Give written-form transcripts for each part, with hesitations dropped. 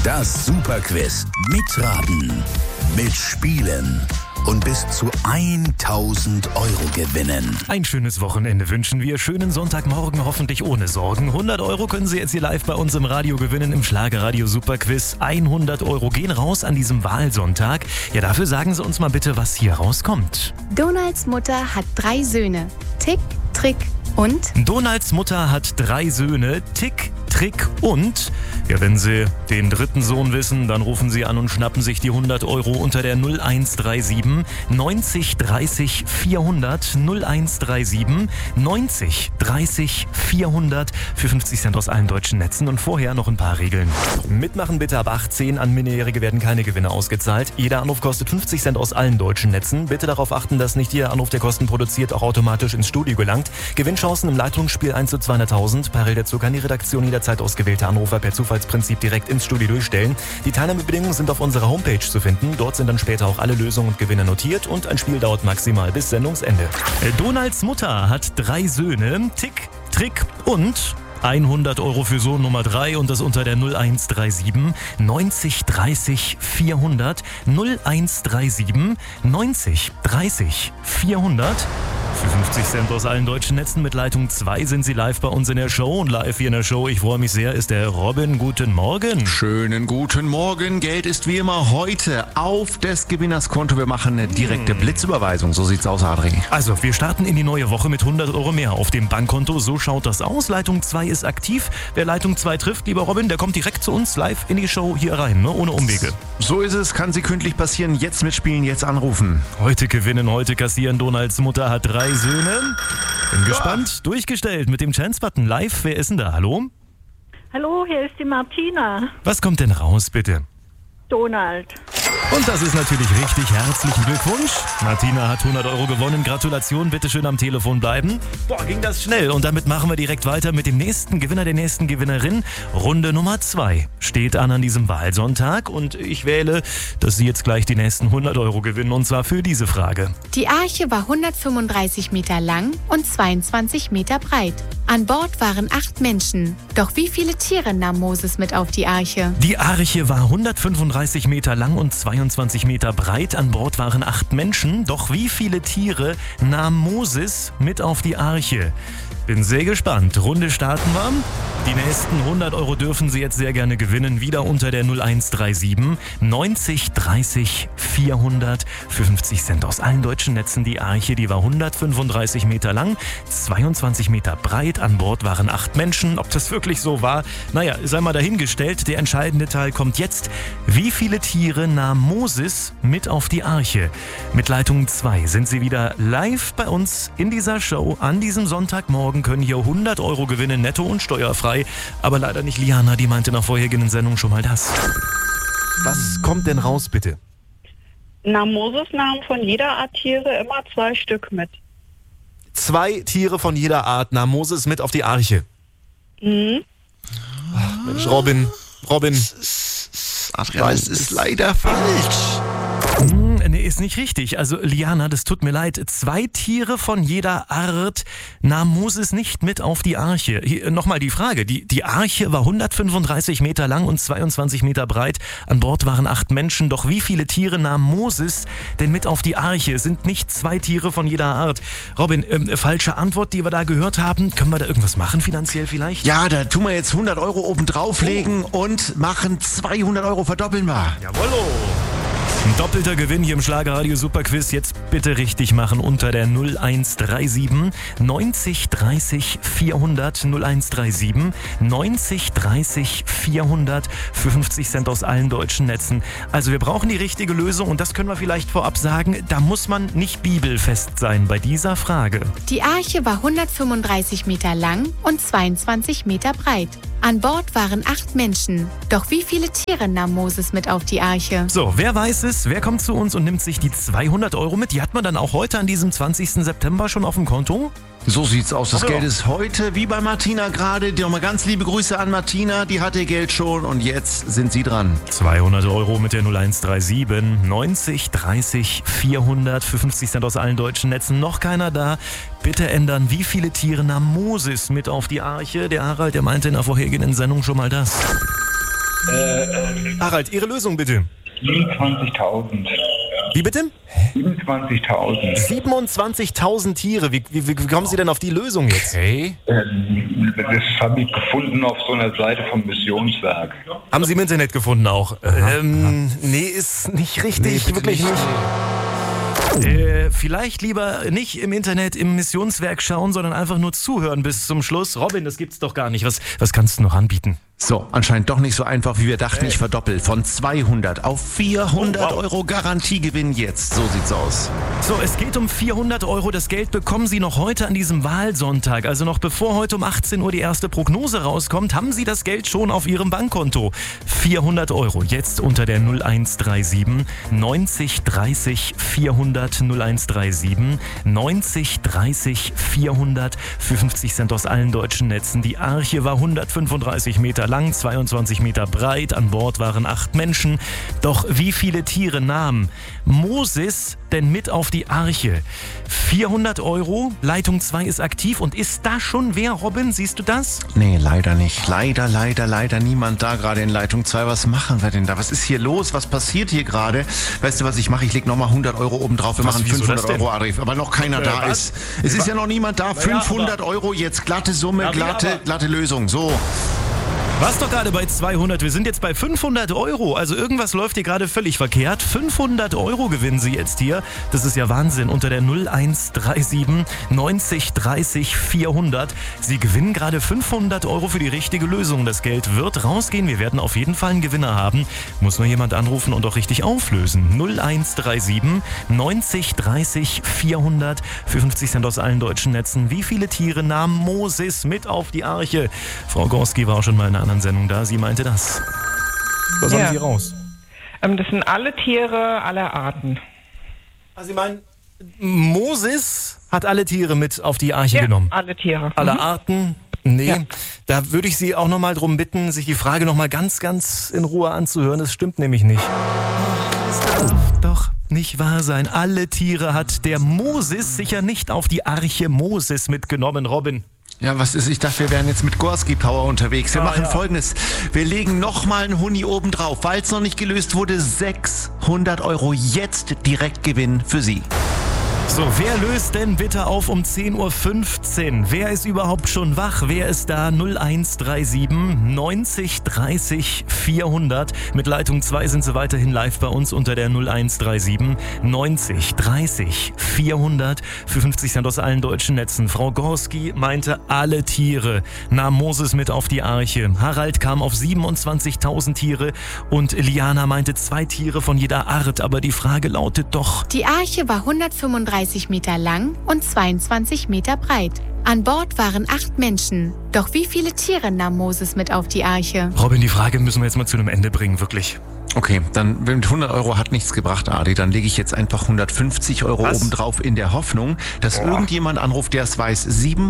Das Superquiz. Mitraten, mitspielen und bis zu 1.000 Euro gewinnen. Ein schönes Wochenende wünschen wir. Schönen Sonntagmorgen, hoffentlich ohne Sorgen. 100 Euro können Sie jetzt hier live bei uns im Radio gewinnen, im Schlagerradio Superquiz. 100 Euro gehen raus an diesem Wahlsonntag. Ja, dafür sagen Sie uns mal bitte, was hier rauskommt. Donalds Mutter hat 3 Söhne. Tick, Trick und? Donalds Mutter hat 3 Söhne. Tick, Trick und? Ja, wenn Sie den dritten Sohn wissen, dann rufen Sie an und schnappen sich die 100 Euro unter der 0137 90 30 400 0137 90 30 400 für 50 Cent aus allen deutschen Netzen. Und vorher noch ein paar Regeln. Mitmachen bitte ab 18. An Minderjährige werden keine Gewinne ausgezahlt. Jeder Anruf kostet 50 Cent aus allen deutschen Netzen. Bitte darauf achten, dass nicht jeder Anruf, der Kosten produziert, auch automatisch ins Studio gelangt. Gewinnchancen im Leitungsspiel 1 zu 200.000. Parallel dazu kann die Redaktion jederzeit ausgewählte Anrufer per Zufallsprinzip direkt ins Studio durchstellen. Die Teilnahmebedingungen sind auf unserer Homepage zu finden. Dort sind dann später auch alle Lösungen und Gewinne notiert und ein Spiel dauert maximal bis Sendungsende. Donalds Mutter hat 3 Söhne. Tick, Trick und 100 Euro für Sohn Nummer 3 und das unter der 0137 90 30 400 0137 90 30 400. Für 50 Cent aus allen deutschen Netzen mit Leitung 2 sind Sie live bei uns in der Show. Und live hier in der Show, ich freue mich sehr, ist der Robin. Guten Morgen. Schönen guten Morgen. Geld ist wie immer heute auf des Gewinners Konto. Wir machen eine direkte Blitzüberweisung. So sieht's aus, Adri. Also, wir starten in die neue Woche mit 100 Euro mehr auf dem Bankkonto. So schaut das aus. Leitung 2 ist aktiv. Wer Leitung 2 trifft, lieber Robin, der kommt direkt zu uns live in die Show hier rein, ne? Ohne Umwege. So ist es. Kann sekündlich passieren. Jetzt mitspielen, jetzt anrufen. Heute gewinnen, heute kassieren. Donalds Mutter hat 3 Söhne. Bin gespannt. Durchgestellt mit dem Chance-Button live. Wer ist denn da? Hallo? Hallo, hier ist die Martina. Was kommt denn raus, bitte? Donald. Und das ist natürlich richtig. Herzlichen Glückwunsch. Martina hat 100 Euro gewonnen. Gratulation. Bitte schön am Telefon bleiben. Boah, ging das schnell. Und damit machen wir direkt weiter mit dem nächsten Gewinner, der nächsten Gewinnerin. Runde Nummer 2 steht an diesem Wahlsonntag. Und ich wähle, dass Sie jetzt gleich die nächsten 100 Euro gewinnen. Und zwar für diese Frage. Die Arche war 135 Meter lang und 22 Meter breit. An Bord waren 8 Menschen. Doch wie viele Tiere nahm Moses mit auf die Arche? Die Arche war 135 Meter lang und 22 Meter breit. An Bord waren 8 Menschen. Doch wie viele Tiere nahm Moses mit auf die Arche? Bin sehr gespannt. Runde starten wir. Die nächsten 100 Euro dürfen Sie jetzt sehr gerne gewinnen. Wieder unter der 0137 90 30 400 für 50 Cent aus allen deutschen Netzen. Die Arche, die war 135 Meter lang, 22 Meter breit. An Bord waren 8 Menschen. Ob das wirklich so war? Naja, sei mal dahingestellt. Der entscheidende Teil kommt jetzt. Wie viele Tiere nahm Moses mit auf die Arche? Mit Leitung 2 sind Sie wieder live bei uns in dieser Show. An diesem Sonntagmorgen können hier 100 Euro gewinnen, netto und steuerfrei. Aber leider nicht Liana, die meinte nach vorhergehenden Sendung schon mal das. Was kommt denn raus, bitte? Na, Moses nahm von jeder Art Tiere immer 2 Stück mit. 2 Tiere von jeder Art nahm Moses mit auf die Arche. Ach, Mensch, Robin. Adrian, es ist leider falsch. Nee, ist nicht richtig. Also, Liana, das tut mir leid. 2 Tiere von jeder Art nahm Moses nicht mit auf die Arche. Hier, nochmal die Frage. Die Arche war 135 Meter lang und 22 Meter breit. An Bord waren 8 Menschen. Doch wie viele Tiere nahm Moses denn mit auf die Arche? Es sind nicht 2 Tiere von jeder Art. Robin, falsche Antwort, die wir da gehört haben. Können wir da irgendwas machen finanziell vielleicht? Ja, da tun wir jetzt 100 Euro oben drauflegen und machen 200 Euro, verdoppeln wir. Jawollo! Ein doppelter Gewinn hier im Schlagerradio Superquiz. Jetzt bitte richtig machen unter der 0137 90 30 400 0137 90 30 400 für 50 Cent aus allen deutschen Netzen. Also wir brauchen die richtige Lösung und das können wir vielleicht vorab sagen. Da muss man nicht bibelfest sein bei dieser Frage. Die Arche war 135 Meter lang und 22 Meter breit. An Bord waren 8 Menschen. Doch wie viele Tiere nahm Moses mit auf die Arche? So, wer weiß es? Wer kommt zu uns und nimmt sich die 200 Euro mit? Die hat man dann auch heute an diesem 20. September schon auf dem Konto? So sieht's aus. Das Geld ist heute, wie bei Martina gerade. Nochmal ganz liebe Grüße an Martina. Die hatte Geld schon und jetzt sind Sie dran. 200 Euro mit der 0137 90 30 400 für 50 Cent aus allen deutschen Netzen. Noch keiner da. Bitte ändern, wie viele Tiere nahm Moses mit auf die Arche? Der Harald, der meinte in der vorhergehenden Sendung schon mal das. Harald, Ihre Lösung bitte. 27.000. Wie bitte? 27.000. 27.000 Tiere. Wie kommen Sie denn auf die Lösung jetzt? Okay. Das habe ich gefunden auf so einer Seite vom Missionswerk. Haben Sie im Internet gefunden auch? Nee, ist nicht richtig, Nee, wirklich nicht. nicht. Vielleicht lieber nicht im Internet im Missionswerk schauen, sondern einfach nur zuhören bis zum Schluss. Robin, das gibt's doch gar nicht. Was kannst du noch anbieten? So, anscheinend doch nicht so einfach, wie wir dachten. Ich verdoppel von 200 auf 400 Euro Garantiegewinn jetzt. So sieht's aus. So, es geht um 400 Euro. Das Geld bekommen Sie noch heute an diesem Wahlsonntag. Also noch bevor heute um 18 Uhr die erste Prognose rauskommt, haben Sie das Geld schon auf Ihrem Bankkonto. 400 Euro jetzt unter der 0137 90 30 400 0137 90 30 400 für 50 Cent aus allen deutschen Netzen. Die Arche war 135 Meter lang, 22 Meter breit. An Bord waren 8 Menschen. Doch wie viele Tiere nahm Moses denn mit auf die Arche? 400 Euro, Leitung 2 ist aktiv. Und ist da schon wer, Robin? Siehst du das? Nee, leider nicht. Leider niemand da gerade in Leitung 2. Was machen wir denn da? Was ist hier los? Was passiert hier gerade? Weißt du, was ich mache? Ich lege nochmal 100 Euro oben drauf. Wir machen wieso 500 das denn? Euro, Arif, aber noch keiner da ist. Es ist ja noch niemand da. 500 Euro jetzt. Glatte Summe, glatte Lösung. So. War's doch gerade bei 200, wir sind jetzt bei 500 Euro. Also irgendwas läuft hier gerade völlig verkehrt. 500 Euro gewinnen Sie jetzt hier. Das ist ja Wahnsinn. Unter der 0137 90 30 400. Sie gewinnen gerade 500 Euro für die richtige Lösung. Das Geld wird rausgehen. Wir werden auf jeden Fall einen Gewinner haben. Muss nur jemand anrufen und auch richtig auflösen. 0137 90 30 400 für 50 Cent aus allen deutschen Netzen. Wie viele Tiere nahm Moses mit auf die Arche? Frau Gorski war auch schon mal in einer anderen Sendung da. Sie meinte das. Was haben Sie raus? Das sind alle Tiere aller Arten. Also Sie meinen, Moses hat alle Tiere mit auf die Arche genommen? Alle Tiere. Alle Arten? Nee, da würde ich Sie auch nochmal drum bitten, sich die Frage nochmal ganz in Ruhe anzuhören. Das stimmt nämlich nicht. Das kann doch nicht wahr sein. Alle Tiere hat der Moses sicher nicht auf die Arche Moses mitgenommen, Robin. Ja, was ist? Ich dachte, wir wären jetzt mit Gorski Power unterwegs. Wir machen Folgendes. Wir legen nochmal einen Huni oben drauf. Weil es noch nicht gelöst wurde, 600 Euro jetzt direkt Gewinn für Sie. So, wer löst denn bitte auf um 10.15 Uhr? Wer ist überhaupt schon wach? Wer ist da? 0137 90 30 400. Mit Leitung 2 sind Sie weiterhin live bei uns unter der 0137 90 30 400 für 50 Cent aus allen deutschen Netzen. Frau Gorski meinte, alle Tiere nahm Moses mit auf die Arche. Harald kam auf 27.000 Tiere und Liana meinte 2 Tiere von jeder Art. Aber die Frage lautet doch... Die Arche war 135 Meter lang und 22 Meter breit. An Bord waren 8 Menschen. Doch wie viele Tiere nahm Moses mit auf die Arche? Robin, die Frage müssen wir jetzt mal zu einem Ende bringen, wirklich. Okay, dann mit 100 Euro hat nichts gebracht, Adi. Dann lege ich jetzt einfach 150 Euro obendrauf in der Hoffnung, dass irgendjemand anruft, der es weiß.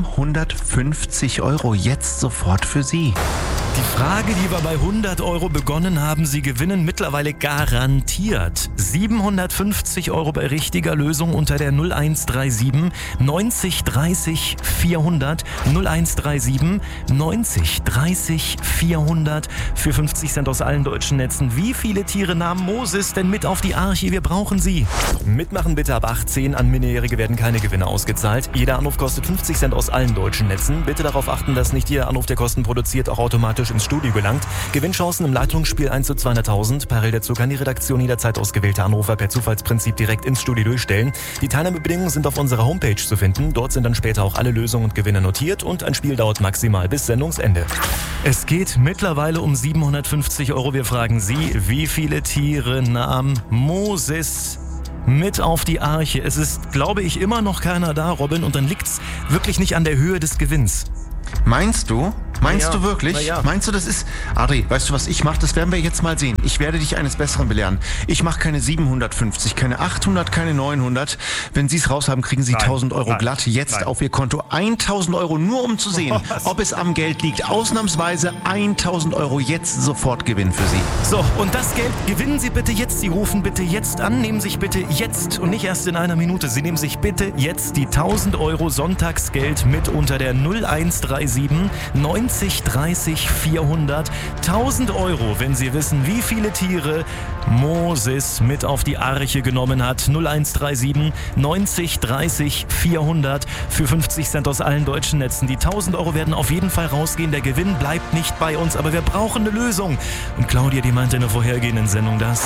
750 Euro jetzt sofort für Sie. Die Frage, die wir bei 100 Euro begonnen haben, Sie gewinnen mittlerweile garantiert. 750 Euro bei richtiger Lösung unter der 0137 90 30 400. 0137 90 30 400 für 50 Cent aus allen deutschen Netzen. Wie viele Tiere nahm Moses denn mit auf die Arche? Wir brauchen Sie. Mitmachen bitte ab 18. An Minderjährige werden keine Gewinne ausgezahlt. Jeder Anruf kostet 50 Cent aus allen deutschen Netzen. Bitte darauf achten, dass nicht jeder Anruf, der Kosten produziert, auch automatisch ins Studio gelangt. Gewinnchancen im Leitungsspiel 1 zu 200.000. Parallel dazu kann die Redaktion jederzeit ausgewählte Anrufer per Zufallsprinzip direkt ins Studio durchstellen. Die Teilnahmebedingungen sind auf unserer Homepage zu finden. Dort sind dann später auch alle Lösungen und Gewinne notiert und ein Spiel dauert maximal bis Sendungsende. Es geht mittlerweile um 750 Euro. Wir fragen Sie, wie viele Tiere nahm Moses mit auf die Arche? Es ist, glaube ich, immer noch keiner da, Robin, und dann liegt's wirklich nicht an der Höhe des Gewinns. Meinst du? Meinst du wirklich? Ja. Meinst du, das ist... Adri, weißt du, was ich mache? Das werden wir jetzt mal sehen. Ich werde dich eines Besseren belehren. Ich mache keine 750, keine 800, keine 900. Wenn Sie es raus haben, kriegen Sie 1.000 Euro glatt jetzt auf Ihr Konto. 1.000 Euro, nur um zu sehen, ob es am Geld liegt. Ausnahmsweise 1.000 Euro jetzt sofort Gewinn für Sie. So, und das Geld gewinnen Sie bitte jetzt. Sie rufen bitte jetzt an. Nehmen sich bitte jetzt und nicht erst in einer Minute. Sie nehmen sich bitte jetzt die 1.000 Euro Sonntagsgeld mit unter der 0137 90 90 30 400. 1000 Euro, wenn Sie wissen, wie viele Tiere Moses mit auf die Arche genommen hat. 0137 90 30 400 für 50 Cent aus allen deutschen Netzen. Die 1000 Euro werden auf jeden Fall rausgehen. Der Gewinn bleibt nicht bei uns, aber wir brauchen eine Lösung. Und Claudia, die meinte in der vorhergehenden Sendung das.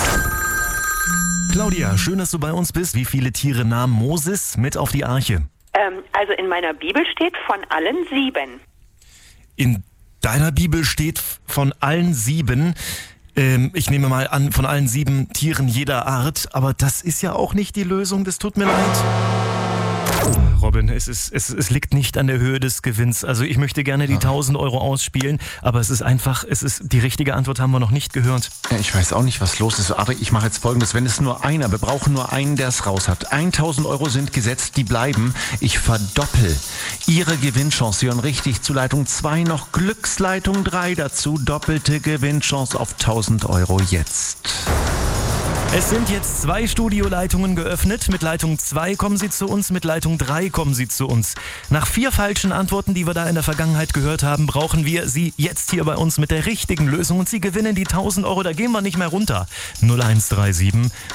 Claudia, schön, dass du bei uns bist. Wie viele Tiere nahm Moses mit auf die Arche? Also in meiner Bibel steht von allen 7. In deiner Bibel steht von allen 7. Ich nehme mal an, von allen 7 Tieren jeder Art. Aber das ist ja auch nicht die Lösung. Das tut mir leid. Robin, es liegt nicht an der Höhe des Gewinns. Also ich möchte gerne die 1000 Euro ausspielen, aber die richtige Antwort haben wir noch nicht gehört. Ja, ich weiß auch nicht, was los ist. Aber ich mache jetzt Folgendes. Wenn es nur einer, wir brauchen nur einen, der es raus hat. 1000 Euro sind gesetzt, die bleiben. Ich verdoppel Ihre Gewinnchance. Sie hören richtig zu Leitung 2 noch Glücksleitung 3 dazu. Doppelte Gewinnchance auf 1000 Euro jetzt. Es sind jetzt 2 Studioleitungen geöffnet. Mit Leitung 2 kommen Sie zu uns, mit Leitung 3 kommen Sie zu uns. Nach 4 falschen Antworten, die wir da in der Vergangenheit gehört haben, brauchen wir Sie jetzt hier bei uns mit der richtigen Lösung und Sie gewinnen die 1000 Euro, da gehen wir nicht mehr runter. 0137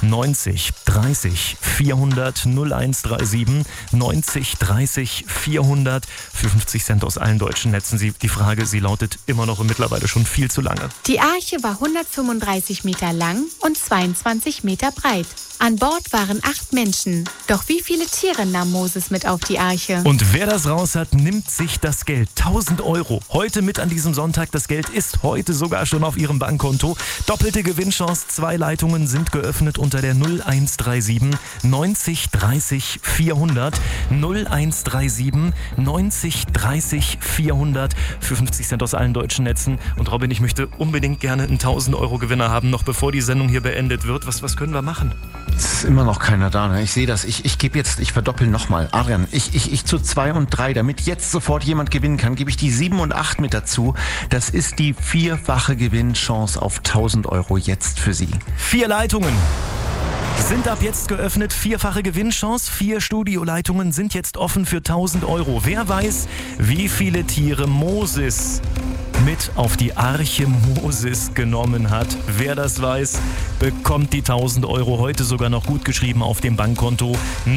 90 30 400 0137 90 30 400 für 50 Cent aus allen deutschen Netzen. Die Frage, sie lautet immer noch und mittlerweile schon viel zu lange. Die Arche war 135 Meter lang und 22 Meter breit. An Bord waren 8 Menschen. Doch wie viele Tiere nahm Moses mit auf die Arche? Und wer das raus hat, nimmt sich das Geld. 1000 Euro. Heute mit an diesem Sonntag. Das Geld ist heute sogar schon auf Ihrem Bankkonto. Doppelte Gewinnchance. 2 Leitungen sind geöffnet unter der 0137 90 30 400. 0137 90 30 400 für 50 Cent aus allen deutschen Netzen. Und Robin, ich möchte unbedingt gerne einen 1000 Euro Gewinner haben, noch bevor die Sendung hier beendet wird. Was können wir machen? Es ist immer noch keiner da, ne? Ich sehe das. Ich verdoppel nochmal. Adrian, ich zu 2 und 3, damit jetzt sofort jemand gewinnen kann, gebe ich die 7 und 8 mit dazu. Das ist die 4-fache Gewinnchance auf 1000 Euro jetzt für Sie. 4 Leitungen sind ab jetzt geöffnet. 4-fache Gewinnchance. 4 Studioleitungen sind jetzt offen für 1000 Euro. Wer weiß, wie viele Tiere Moses mit auf die Arche Moses genommen hat. Wer das weiß, bekommt die 1000 Euro heute sogar noch gut geschrieben auf dem Bankkonto.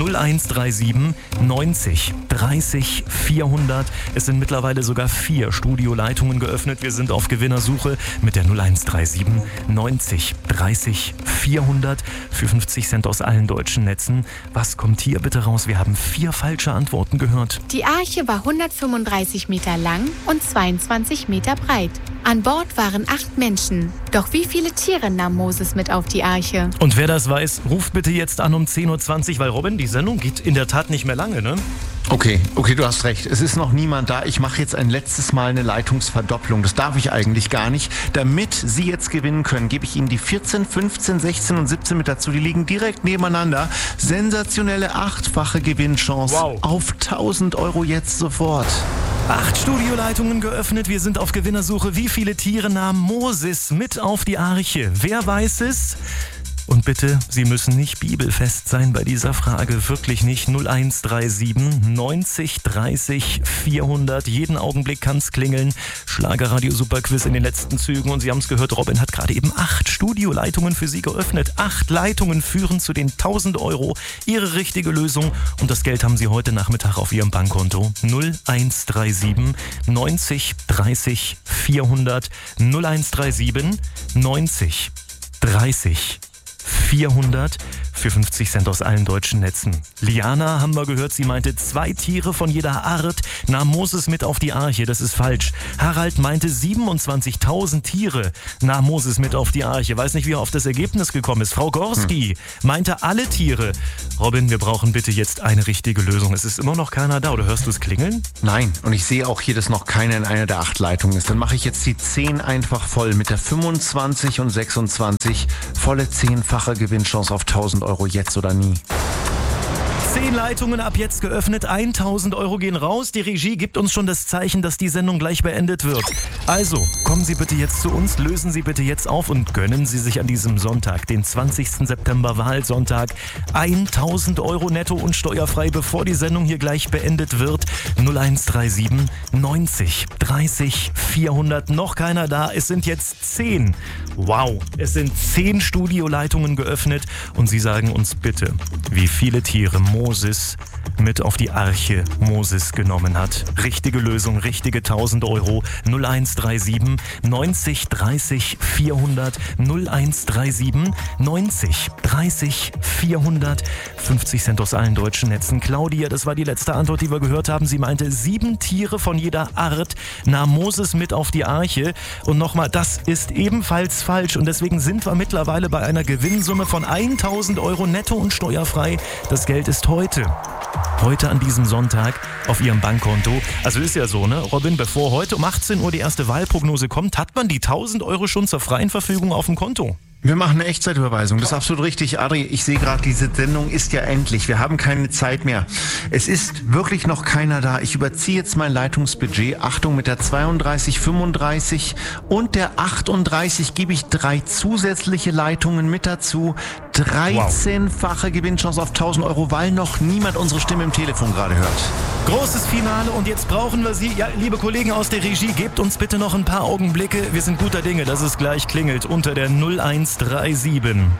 0137 90 30 400. Es sind mittlerweile sogar 4 Studioleitungen geöffnet. Wir sind auf Gewinnersuche mit der 0137 90 30 400 für 50 Cent aus allen deutschen Netzen. Was kommt hier bitte raus? Wir haben 4 falsche Antworten gehört. Die Arche war 135 Meter lang und 22 Meter breit. An Bord waren 8 Menschen. Doch wie viele Tiere nahm Moses mit auf die Arche? Und wer das weiß, ruft bitte jetzt an um 10.20 Uhr, weil Robin, die Sendung geht in der Tat nicht mehr lange, ne? Okay, du hast recht. Es ist noch niemand da. Ich mache jetzt ein letztes Mal eine Leitungsverdopplung. Das darf ich eigentlich gar nicht. Damit Sie jetzt gewinnen können, gebe ich Ihnen die 14, 15, 16 und 17 mit dazu. Die liegen direkt nebeneinander. Sensationelle 8-fache Gewinnchance auf 1000 Euro jetzt sofort. 8 Studioleitungen geöffnet. Wir sind auf Gewinnersuche. Wie viele Tiere nahm Moses mit auf die Arche? Wer weiß es? Und bitte, Sie müssen nicht bibelfest sein bei dieser Frage, wirklich nicht. 0137 90 30 400. Jeden Augenblick kann's klingeln. Schlagerradio Superquiz in den letzten Zügen. Und Sie haben es gehört, Robin hat gerade eben 8 Studioleitungen für Sie geöffnet. 8 Leitungen führen zu den 1000 Euro. Ihre richtige Lösung. Und das Geld haben Sie heute Nachmittag auf Ihrem Bankkonto. 0137 90 30 400. 0137 90 30 400 für 50 Cent aus allen deutschen Netzen. Liana, haben wir gehört, sie meinte 2 Tiere von jeder Art nahm Moses mit auf die Arche. Das ist falsch. Harald meinte 27.000 Tiere nahm Moses mit auf die Arche. Weiß nicht, wie er auf das Ergebnis gekommen ist. Frau Gorski meinte alle Tiere. Robin, wir brauchen bitte jetzt eine richtige Lösung. Es ist immer noch keiner da. Oder hörst du es klingeln? Nein. Und ich sehe auch hier, dass noch keiner in einer der 8 Leitungen ist. Dann mache ich jetzt die 10 einfach voll mit der 25 und 26. Volle 10-fache Gewinnchance auf 1000 Euro jetzt oder nie. 10 Leitungen ab jetzt geöffnet, 1000 Euro gehen raus. Die Regie gibt uns schon das Zeichen, dass die Sendung gleich beendet wird. Also, kommen Sie bitte jetzt zu uns, lösen Sie bitte jetzt auf und gönnen Sie sich an diesem Sonntag, den 20. September, Wahlsonntag, 1000 Euro netto und steuerfrei, bevor die Sendung hier gleich beendet wird. 0137 90 30 400. Noch keiner da, es sind jetzt 10. Wow, es sind 10 Studioleitungen geöffnet und Sie sagen uns bitte, wie viele Tiere Moses mit auf die Arche Moses genommen hat. Richtige Lösung, richtige 1000 Euro. 0137 90 30 400. 0137 90 30 400. 50 Cent aus allen deutschen Netzen. Claudia, das war die letzte Antwort, die wir gehört haben. Sie meinte, 7 Tiere von jeder Art nahm Moses mit auf die Arche. Und nochmal, das ist ebenfalls falsch. Und deswegen sind wir mittlerweile bei einer Gewinnsumme von 1000 Euro netto und steuerfrei. Das Geld ist heute an diesem Sonntag auf Ihrem Bankkonto. Also ist ja so, ne, Robin, bevor heute um 18 Uhr die erste Wahlprognose kommt, hat man die 1000 Euro schon zur freien Verfügung auf dem Konto. Wir machen eine Echtzeitüberweisung, das ist absolut richtig. Adri, ich sehe gerade, diese Sendung ist ja endlich. Wir haben keine Zeit mehr. Es ist wirklich noch keiner da. Ich überziehe jetzt mein Leitungsbudget. Achtung, mit der 32, 35 und der 38 gebe ich 3 zusätzliche Leitungen mit dazu. 13-fache Gewinnchance auf 1000 Euro, weil noch niemand unsere Stimme im Telefon gerade hört. Großes Finale und jetzt brauchen wir Sie. Ja, liebe Kollegen aus der Regie, gebt uns bitte noch ein paar Augenblicke. Wir sind guter Dinge, dass es gleich klingelt unter der 0137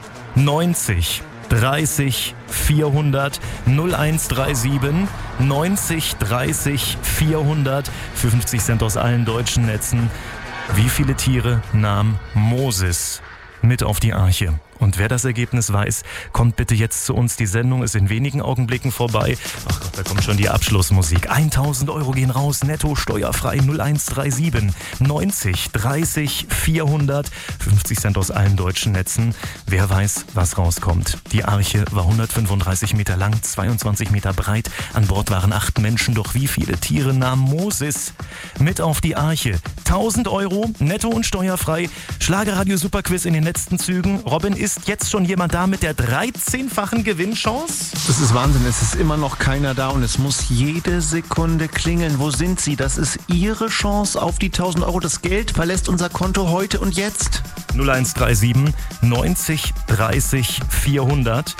90 30 400. 0137 90 30 400 für 50 Cent aus allen deutschen Netzen. Wie viele Tiere nahm Moses mit auf die Arche? Und wer das Ergebnis weiß, kommt bitte jetzt zu uns. Die Sendung ist in wenigen Augenblicken vorbei. Ach Gott, da kommt schon die Abschlussmusik. 1000 Euro gehen raus, netto steuerfrei. 0137 90 30 400. 50 Cent aus allen deutschen Netzen. Wer weiß, was rauskommt. Die Arche war 135 Meter lang, 22 Meter breit. An Bord waren 8 Menschen. Doch wie viele Tiere nahm Moses mit auf die Arche? 1000 Euro, netto und steuerfrei. Schlagerradio Superquiz in den letzten Zügen. Robin, ist jetzt schon jemand da mit der 13-fachen Gewinnchance? Das ist Wahnsinn, es ist immer noch keiner da und es muss jede Sekunde klingeln. Wo sind Sie? Das ist Ihre Chance auf die 1000 Euro. Das Geld verlässt unser Konto heute und jetzt. 0137 90 30 400.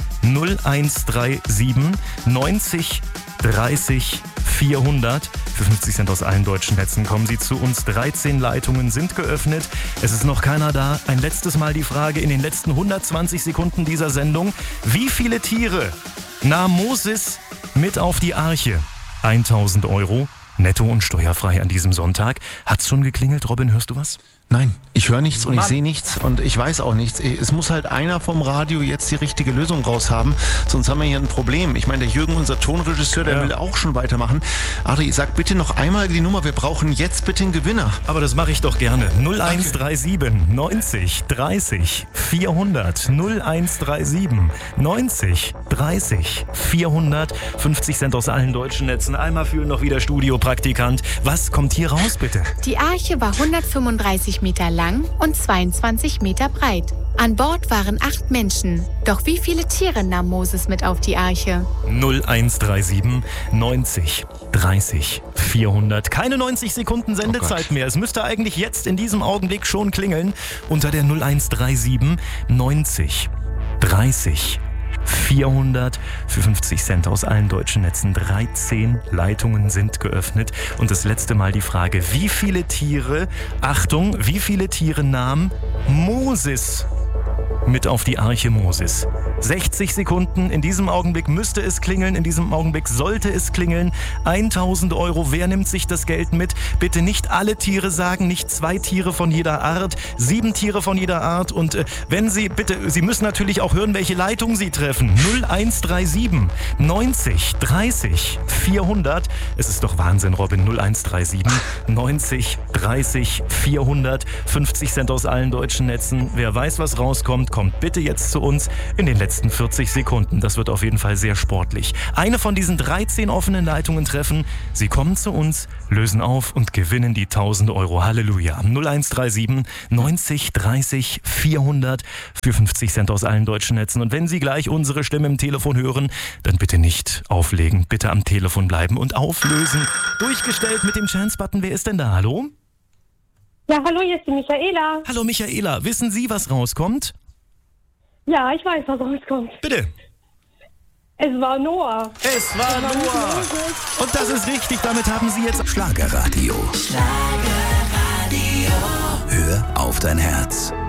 0137 90 30 400. Für 50 Cent aus allen deutschen Netzen kommen Sie zu uns. 13 Leitungen sind geöffnet. Es ist noch keiner da. Ein letztes Mal die Frage in den letzten 120 Sekunden dieser Sendung. Wie viele Tiere nahm Moses mit auf die Arche? 1000 Euro, netto und steuerfrei an diesem Sonntag. Hat's schon geklingelt? Robin, hörst du was? Nein, ich höre nichts und ich sehe nichts und ich weiß auch nichts. Es muss halt einer vom Radio jetzt die richtige Lösung raus haben, sonst haben wir hier ein Problem. Ich meine, der Jürgen, unser Tonregisseur, der will auch schon weitermachen. Adri, sag bitte noch einmal die Nummer, wir brauchen jetzt bitte einen Gewinner. Aber das mache ich doch gerne. 0137 90 30 400. 0137 90 30 400. 50 Cent aus allen deutschen Netzen. Einmal fühlen noch wieder Studiopraktikant. Was kommt hier raus, bitte? Die Arche war 135 Meter lang und 22 Meter breit. An Bord waren 8 Menschen. Doch wie viele Tiere nahm Moses mit auf die Arche? 0137 90 30 400. Keine 90 Sekunden Sendezeit mehr. Es müsste eigentlich jetzt in diesem Augenblick schon klingeln. Unter der 0137 90 30 400 für 50 Cent aus allen deutschen Netzen. 13 Leitungen sind geöffnet. Und das letzte Mal die Frage, wie viele Tiere, Achtung, wie viele Tiere nahm Moses mit auf die Arche Moses? 60 Sekunden, in diesem Augenblick müsste es klingeln, in diesem Augenblick sollte es klingeln. 1000 Euro, wer nimmt sich das Geld mit? Bitte nicht alle Tiere sagen, nicht 2 Tiere von jeder Art, 7 Tiere von jeder Art. Und wenn Sie, bitte, Sie müssen natürlich auch hören, welche Leitung Sie treffen. 0137 90 30 400. Es ist doch Wahnsinn, Robin. 0137 90 30 400. 50 Cent aus allen deutschen Netzen. Wer weiß, was rauskommt, kommt bitte jetzt zu uns in den letzten letzten 40 Sekunden. Das wird auf jeden Fall sehr sportlich. Eine von diesen 13 offenen Leitungen treffen. Sie kommen zu uns, lösen auf und gewinnen die 1000 Euro. Halleluja. 0137 90 30 400 für 50 Cent aus allen deutschen Netzen. Und wenn Sie gleich unsere Stimme im Telefon hören, dann bitte nicht auflegen. Bitte am Telefon bleiben und auflösen. Durchgestellt mit dem Chance-Button. Wer ist denn da? Hallo? Ja, hallo, hier ist die Michaela. Hallo Michaela. Wissen Sie, was rauskommt? Ja, ich weiß, was rauskommt. Bitte. Es war Noah. Es war Noah. Und das ist richtig. Damit haben Sie jetzt Schlagerradio. Hör auf dein Herz.